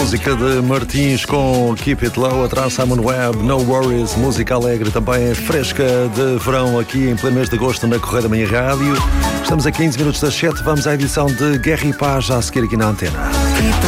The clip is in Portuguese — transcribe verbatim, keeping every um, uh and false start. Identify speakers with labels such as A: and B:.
A: Música de Martins com Keep It Low, atrás Simon Webb, No Worries, música alegre também fresca de verão aqui em pleno mês de agosto na Correia da Manhã Rádio. Estamos a quinze minutos das sete, vamos à edição de Guerra e Paz já a seguir aqui na antena.